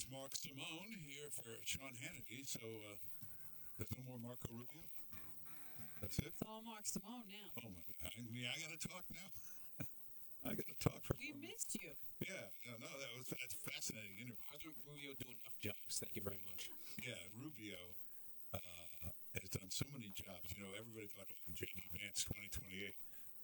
Here's Mark Simone here for Sean Hannity. So there's no more Marco Rubio. That's it. It's all Mark Simone now. Oh my God! I got to talk now. I got to talk for. We missed you. Yeah, no, that's a fascinating interview. How's Rubio doing enough jobs? Thank you very much. Yeah, Rubio has done so many jobs. You know, everybody thought J.D. Vance 2028.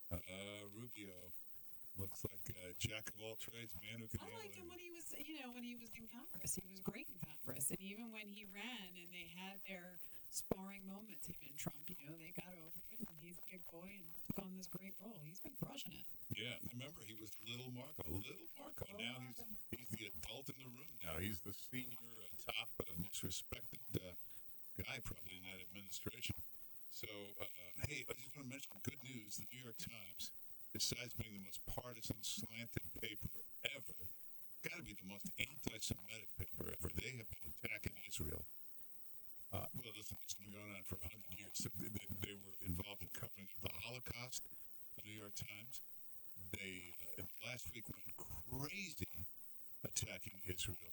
Rubio looks like a jack of all trades, man who can I handle liked him everything. when he was, when he was in Congress. He was great in Congress, and even when he ran and they had their sparring moments, him and Trump, they got over it. And he's a big boy and took on this great role. He's been crushing it. Yeah, remember he was Little Marco. Little Marco. Now he's the adult in the room. Now he's the senior, top, most respected guy probably in that administration. So, hey, I just want to mention good news. The New York Times, besides being the most partisan slanted paper ever, got to be the most anti-Semitic paper ever. They have been attacking Israel. Well, listen, it's been going on for 100 years. They were involved in covering the Holocaust, the New York Times. They, last week, went crazy attacking Israel,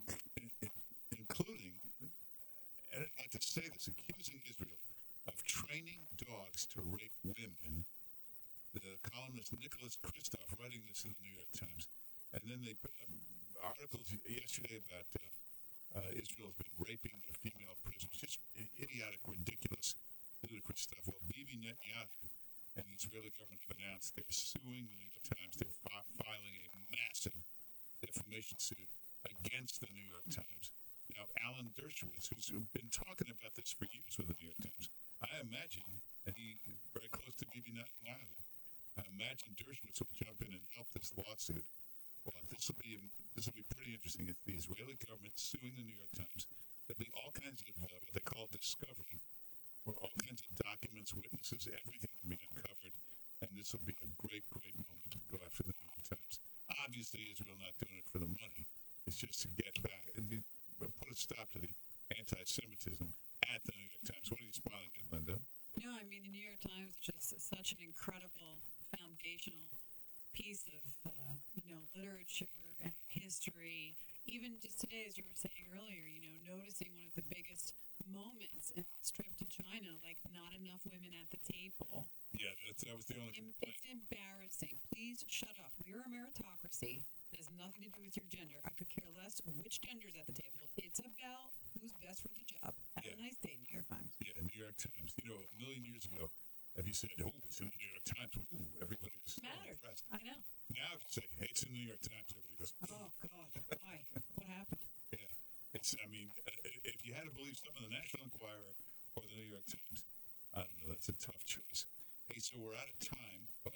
including, and I'd like to say this, accusing Israel of training dogs to rape women. The columnist Nicholas Kristof writing this in the New York Times. And then they put articles yesterday about Israel's been raping their female prisoners. Just idiotic, ridiculous, ludicrous stuff. Well, Bibi Netanyahu and the Israeli government have announced they're suing the New York Times. They're filing a massive defamation suit against the New York Times. Now, Alan Dershowitz, who's been talking about this for years with the New York Times, I imagine, and he's very close to Bibi Netanyahu, I imagine Dershowitz will jump in and help this lawsuit. Well, this will be pretty interesting. It's the Israeli government suing the New York Times. There'll be all kinds of what they call discovery, where all kinds of documents, witnesses, everything will be uncovered, and this will be a great, great moment to go after the New York Times. Obviously, Israel not doing it for the money. It's just to get back and put a stop to the anti-Semitism at the New York Times. What are you smiling at, Linda? No, I mean, the New York Times is just such an incredible foundational piece of, literature and history. Even just today, as you were saying earlier, noticing one of the biggest moments in this trip to China, like not enough women at the table. Yeah, that was the only complaint. It's embarrassing. Please shut up. We're a meritocracy. It has nothing to do with your gender. I could care less which gender's at the table. It's about who's best for the job. Have a nice day, New York Times. Yeah, New York Times. A million years ago, if you said, "Oh, it's in the New York Times," everybody was so impressed. I know. Now, if you say, "Hey, it's in the New York Times," everybody goes, "Oh God, why? What happened?" Yeah, if you had to believe some of the National Enquirer or the New York Times, I don't know. That's a tough choice. Hey, so we're out of time, but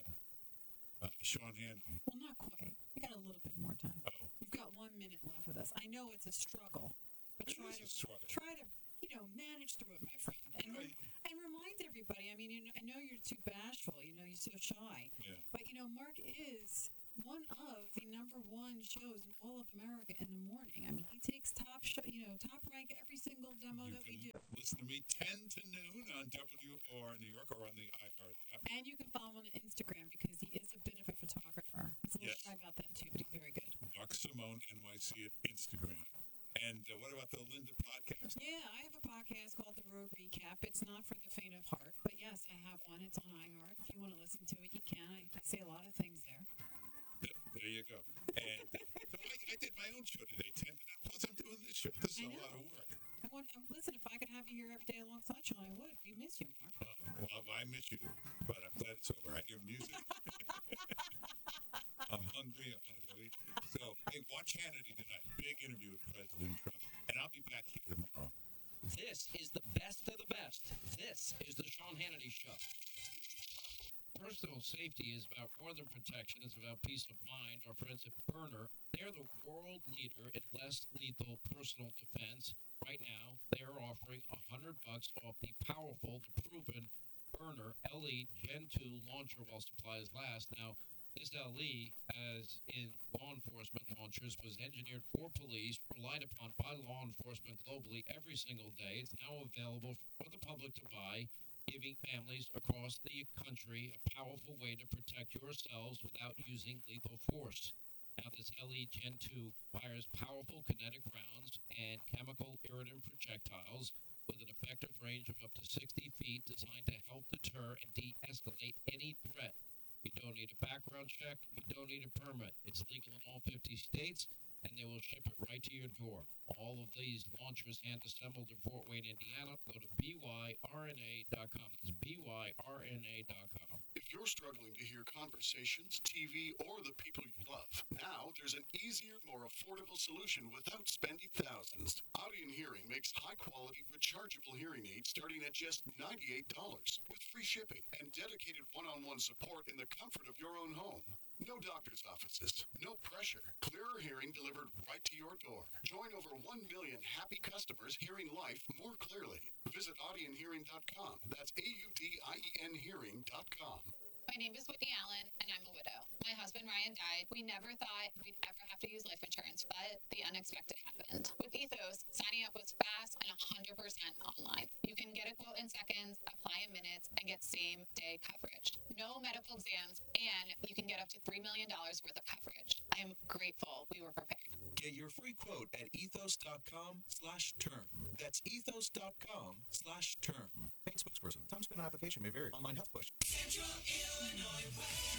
Sean Hannity. Well, not quite. We got a little bit more time. Oh, we've got 1 minute left with us. I know it's a struggle, but try to manage through it, my friend, and remind everybody. I mean, I know you're too bashful. You're so shy. Yeah. But Mark is one of the #1 shows in all of America in the morning. I mean, he takes top rank every single demo that we do. Listen to me 10 to noon on WOR New York or on the iHeart app. And you can follow him on Instagram because he is a bit of a photographer. He's a little shy about that too, but he's very good. Mark Simone NYC at Instagram. And what about the Linda podcast? Yeah, I have a podcast called The Road Recap. It's not for the faint of heart, but yes, I have one. It's on iHeart. If you want to listen to it, you can. I say a lot of things there. There you go. And so I did my own show today, 10 plus I'm doing this show. This is a lot of work. Listen, if I could have you here every day alongside Sean, I would. We miss you, Mark. Well, I miss you, but I'm glad it's over. I hear music. I'm hungry. I want to go eat. So, hey, watch Hannity tonight. Big interview with President Trump. And I'll be back here tomorrow. This is the best of the best. This is the Sean Hannity Show. Personal safety is about more than protection. It's about peace of mind. Our friends at Byrna, they're the world leader in less lethal personal defense. Right now, they are offering $100 off the powerful, the proven Byrna LE Gen 2 launcher while supplies last. Now, this LE, as in law enforcement launchers, was engineered for police, relied upon by law enforcement globally every single day. It's now available for the public to buy, giving families across the country a powerful way to protect yourselves without using lethal force. Now, this LE Gen 2 fires powerful kinetic rounds and chemical irritant projectiles with an effective range of up to 60 feet designed to help deter and de-escalate any threat. You don't need a background check. You don't need a permit. It's legal in all 50 states, and they will ship it right to your door. All of these launchers hand-assembled in Fort Wayne, Indiana. Go to byrna.com. That's byrna.com. If you're struggling to hear conversations, TV, or the people you love, now there's an easier, more affordable solution without spending thousands. Audion Hearing makes high-quality, rechargeable hearing aids starting at just $98 with free shipping and dedicated one-on-one support in the comfort of your own home. No doctor's offices, no pressure. Clearer hearing delivered right to your door. Join over 1 million happy customers hearing life more clearly. Visit audionhearing.com. That's AUDIEN hearing.com. My name is Whitney Allen, and I'm a widow. My husband, Ryan, died. We never thought we'd ever have to use life insurance, but the unexpected happened. With Ethos, signing up was fast and 100% online. You can get a quote in seconds, apply in minutes, and get same-day coverage. No medical exams, and you can get up to $3 million worth of coverage. I am grateful we were prepared. Get your free quote at ethos.com/term. That's ethos.com/term. Paid spokesperson. Time spent on application may vary. Online health question. Central Illinois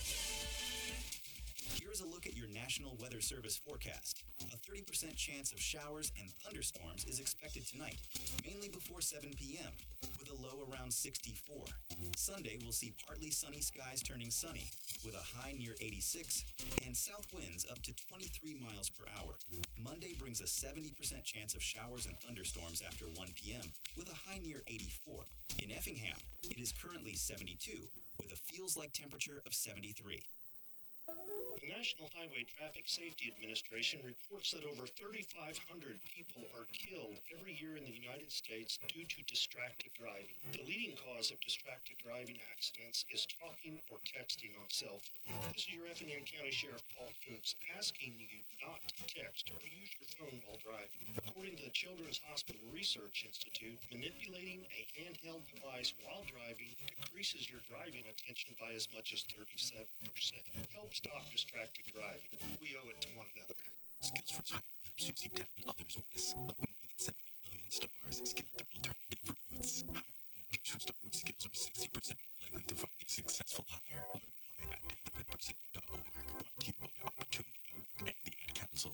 Here's a look at your National Weather Service forecast. A 30% chance of showers and thunderstorms is expected tonight, mainly before 7 p.m., with a low around 64. Sunday will see partly sunny skies turning sunny, with a high near 86, and south winds up to 23 miles per hour. Monday brings a 70% chance of showers and thunderstorms after 1 p.m., with a high near 84. In Effingham, it is currently 72, with a feels-like temperature of 73. The National Highway Traffic Safety Administration reports that over 3,500 people are killed every year in the United States due to distracted driving. The leading cause of distracted driving accidents is talking or texting on cell phone. This is your Effingham County Sheriff Paul Koontz asking you not to text or use your phone while driving. According to the Children's Hospital Research Institute, manipulating a handheld device while driving decreases your driving attention by as much as 37%. Help stop distracted driving. We owe it to one another. Skills for Susie down others' ways. Of more than 70 million stars, skill alternative for roots. Hiring who start with skills are 60% likely to find a successful hire. Learn more at davidprocedure.org. Brought to you by Opportunity.org and the Ad Council.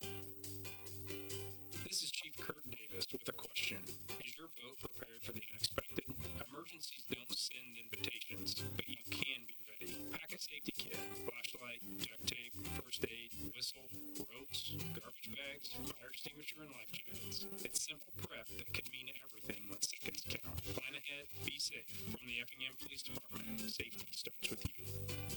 This is Chief Kurt Davis with a question. Is your boat prepared for the unexpected? Emergencies don't send invitations, but you can be ready. Pack a safety kit, flashlight, duct tape, first aid, whistle, ropes, garbage bags, fire extinguisher, and life jackets. It's simple prep that can mean everything when seconds count. Plan ahead, be safe. From the Effingham Police Department, safety starts with you.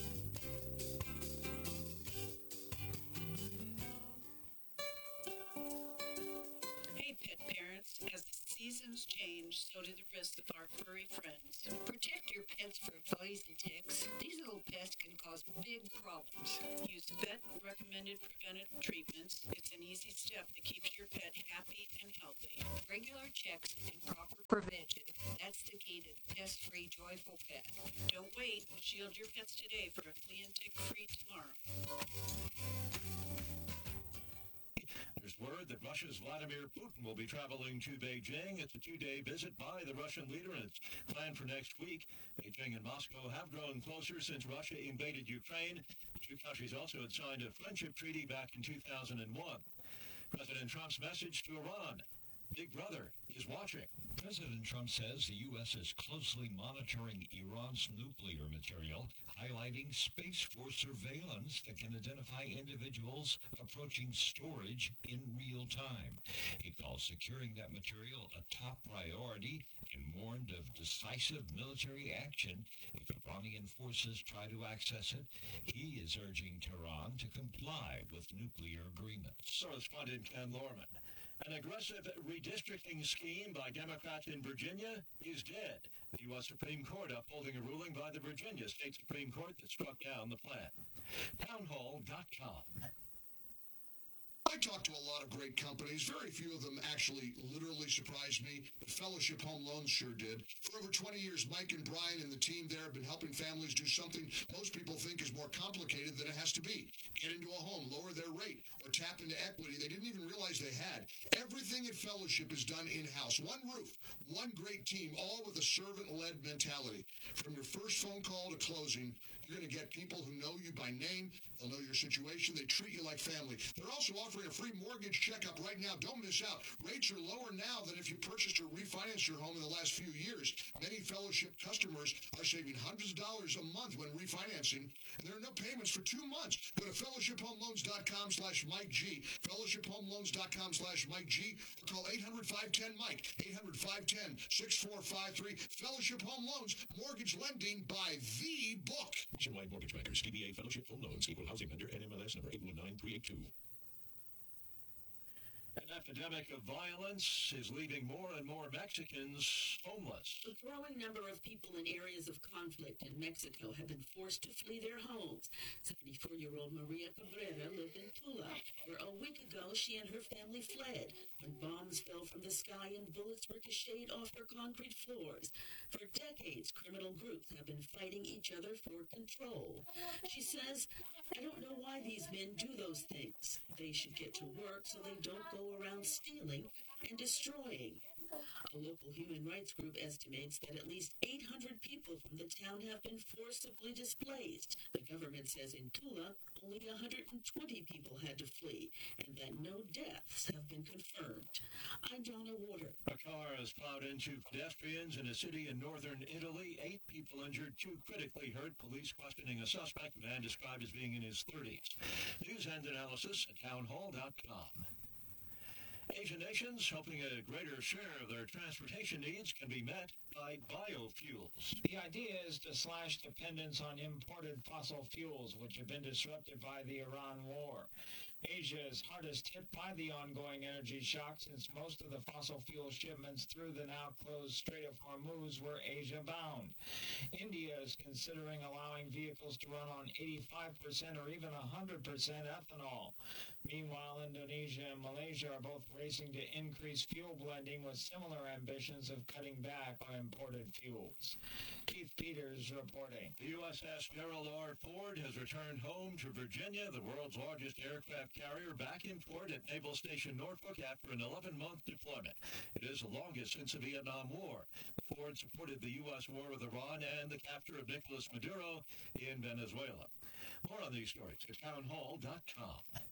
Hey, pet parents. As the seasons change, so do the rest of our furry friends. Protect your pets from fleas and ticks. These little pests can cause big problems. Use vet-recommended preventive treatments. It's an easy step that keeps your pet happy and healthy. Regular checks and proper prevention. That's the key to the pest-free, joyful pet. Don't wait. Shield your pets today for a flea and tick-free tomorrow. There's word that Russia's Vladimir Putin will be traveling to Beijing. It's a two-day visit by the Russian leader, and it's planned for next week. Beijing and Moscow have grown closer since Russia invaded Ukraine. The two countries also had signed a friendship treaty back in 2001. President Trump's message to Iran: Big Brother is watching. President Trump says the U.S. is closely monitoring Iran's nuclear material, highlighting Space Force surveillance that can identify individuals approaching storage in real time. He calls securing that material a top priority and warned of decisive military action if Iranian forces try to access it. He is urging Tehran to comply with nuclear agreements. Correspondent Ken Lorman. An aggressive redistricting scheme by Democrats in Virginia is dead. The U.S. Supreme Court upholding a ruling by the Virginia State Supreme Court that struck down the plan. Townhall.com. I talked to a lot of great companies. Very few of them actually literally surprised me, but Fellowship Home Loans sure did. For over 20 years, Mike and Brian and the team there have been helping families do something most people think is more complicated than it has to be. Get into a home, lower their rate, or tap into equity they didn't even realize they had. Everything at Fellowship is done in-house. One roof, one great team, all with a servant-led mentality. From your first phone call to closing, you're going to get people who know you by name. They'll know your situation. They treat you like family. They're also offering a free mortgage checkup right now. Don't miss out. Rates are lower now than if you purchased or refinanced your home in the last few years. Many Fellowship customers are saving hundreds of dollars a month when refinancing, and there are no payments for 2 months. Go to fellowshiphomeloans.com/Mike G, fellowshiphomeloans.com/Mike G, or call 800-510-MIKE, 800-510-6453. Fellowship Home Loans, mortgage lending by the book. Nationwide Mortgage Bankers, DBA Fellowship Home Loans, Equal Housing Lender, NMLS number 819382. An epidemic of violence is leaving more and more Mexicans homeless. A growing number of people in areas of conflict in Mexico have been forced to flee their homes. 74-year-old Maria Cabrera lived in Tula, where a week ago she and her family fled when bombs fell from the sky and bullets ricocheted off their concrete floors. For decades, criminal groups have been fighting each other for control. She says, "I don't know why these men do those things. They should get to work so they don't go around stealing and destroying." A local human rights group estimates that at least 800 people from the town have been forcibly displaced. The government says in Tula, only 120 people had to flee, and that no deaths have been confirmed. I'm Donna Warder. A car has plowed into pedestrians in a city in northern Italy. 8 people injured, 2 critically hurt. Police questioning a suspect, a man described as being in his 30s. News and analysis at townhall.com. Asian nations hoping a greater share of their transportation needs can be met by biofuels. The idea is to slash dependence on imported fossil fuels, which have been disrupted by the Iran war. Asia is hardest hit by the ongoing energy shock since most of the fossil fuel shipments through the now closed Strait of Hormuz were Asia-bound. India is considering allowing vehicles to run on 85% or even 100% ethanol. Meanwhile, Indonesia and Malaysia are both racing to increase fuel blending with similar ambitions of cutting back on imported fuels. Keith Peters reporting. The USS Gerald R. Ford has returned home to Virginia, the world's largest aircraft carrier, back in port at Naval Station Norfolk after an 11-month deployment. It is the longest since the Vietnam War. The Ford supported the U.S. war with Iran and the capture of Nicolas Maduro in Venezuela. More on these stories at townhall.com.